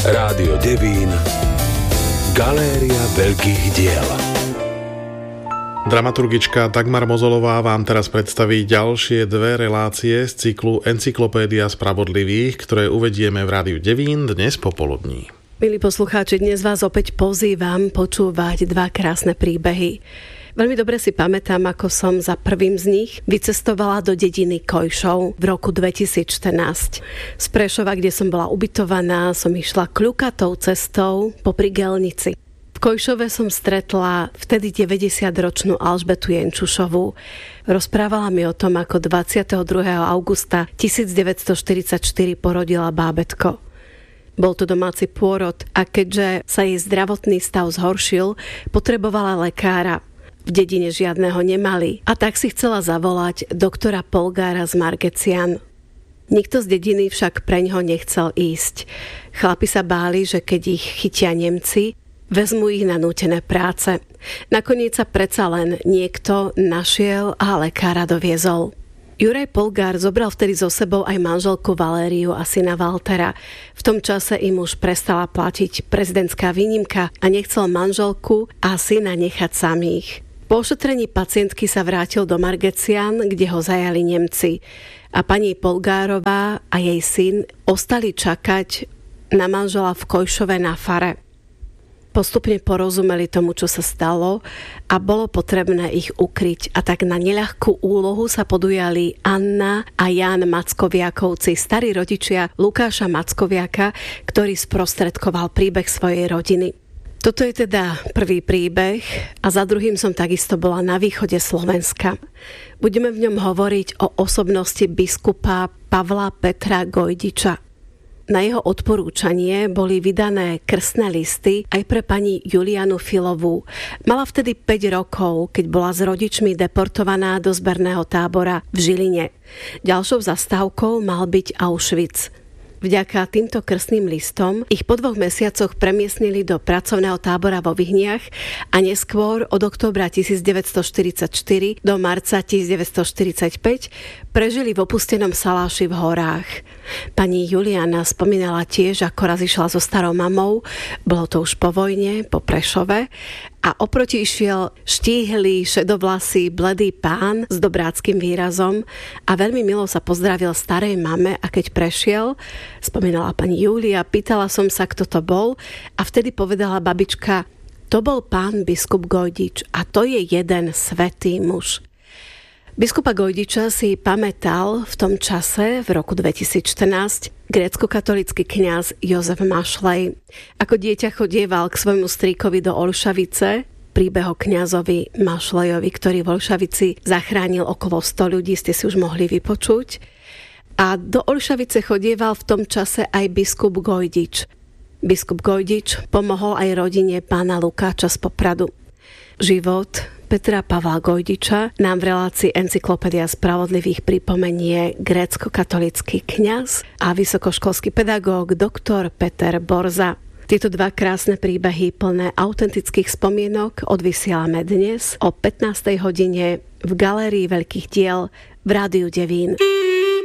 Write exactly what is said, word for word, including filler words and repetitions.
Rádio Devín, Galéria veľkých diel. Dramaturgička Dagmar Mozolová vám teraz predstaví ďalšie dve relácie z cyklu Encyklopédia spravodlivých, ktoré uvedieme v Rádiu Devín dnes popoludní. Milí poslucháči, dnes vás opäť pozývam počúvať dva krásne príbehy. Veľmi dobre si pamätám, ako som za prvým z nich vycestovala do dediny Kojšov v roku dvetisícštrnásť. Z Prešova, kde som bola ubytovaná, som išla kľukatou cestou popri Gelnici. V Kojšove som stretla vtedy deväťdesiatročnú Alžbetu Jenčušovú. Rozprávala mi o tom, ako dvadsiateho druhého augusta tisícdeväťstoštyridsaťštyri porodila bábätko. Bol to domáci pôrod a keďže sa jej zdravotný stav zhoršil, potrebovala lekára. V dedine žiadneho nemali a tak si chcela zavolať doktora Polgára z Margecian. Nikto z dediny však preňho nechcel ísť. Chlapi sa báli, že keď ich chytia Nemci, vezmú ich na nútené práce. Nakoniec sa predsa len niekto našiel a lekára doviezol. Juraj Polgár zobral vtedy so sebou aj manželku Valériu a syna Valtera. V tom čase im už prestala platiť prezidentská výnimka a nechcel manželku a syna nechať samých. Po ošetrení pacientky sa vrátil do Margecian, kde ho zajali Nemci. A pani Polgárová a jej syn ostali čakať na manžela v Kojšove na fare. Postupne porozumeli tomu, čo sa stalo a bolo potrebné ich ukryť. A tak na neľahkú úlohu sa podujali Anna a Ján Mackoviakovci, starí rodičia Lukáša Mackoviaka, ktorý sprostredkoval príbeh svojej rodiny. Toto je teda prvý príbeh a za druhým som takisto bola na východe Slovenska. Budeme v ňom hovoriť o osobnosti biskupa Pavla Petra Gojdiča. Na jeho odporúčanie boli vydané krstné listy aj pre pani Julianu Filovú. Mala vtedy päť rokov, keď bola s rodičmi deportovaná do zberného tábora v Žiline. Ďalšou zastávkou mal byť Auschwitz. Vďaka týmto krstným listom ich po dvoch mesiacoch premiestnili do pracovného tábora vo Vyhniach a neskôr od októbra tisícdeväťstoštyridsaťštyri do marca tisícdeväťstoštyridsaťpäť prežili v opustenom saláši v horách. Pani Juliana spomínala tiež, ako raz išla so starou mamou, bolo to už po vojne, po Prešove, a oproti išiel štíhlý, šedovlasý, bledý pán s dobráckym výrazom a veľmi milo sa pozdravil starej mame a keď prešiel, spomínala pani Julia, pýtala som sa, kto to bol a vtedy povedala babička, to bol pán biskup Gojdič a to je jeden svätý muž. Biskupa Gojdiča si pamätal v tom čase, v roku dvetisícštrnásť, grécko-katolícky kňaz Jozef Mašlej. Ako dieťa chodieval k svojmu strýkovi do Olšavice, príbeh o kňazovi Mašlejovi, ktorý v Olšavici zachránil okolo sto ľudí, ste si už mohli vypočuť. A do Olšavice chodieval v tom čase aj biskup Gojdič. Biskup Gojdič pomohol aj rodine pána Lukáča z Popradu. Život Petra Pavla Gojdiča nám v relácii Encyklopédia spravodlivých pripomenie grécko-katolícky kňaz a vysokoškolský pedagóg doktor Peter Borza. Tieto dva krásne príbehy plné autentických spomienok odvysielame dnes o pätnástej hodine v Galérii veľkých diel v Rádiu Devín.